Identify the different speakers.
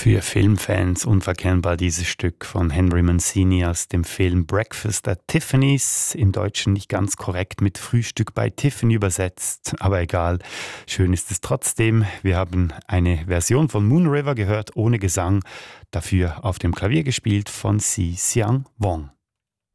Speaker 1: Für Filmfans unverkennbar dieses Stück von Henry Mancini aus dem Film Breakfast at Tiffany's, im Deutschen nicht ganz korrekt mit Frühstück bei Tiffany übersetzt, aber egal, schön ist es trotzdem. Wir haben eine Version von Moon River gehört, ohne Gesang, dafür auf dem Klavier gespielt von Si Xiang Wong.